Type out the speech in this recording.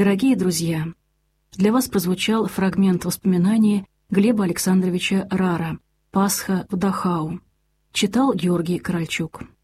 Дорогие друзья, для вас прозвучал фрагмент воспоминаний Глеба Александровича Рара «Пасха в Дахау». Читал Георгий Корольчук.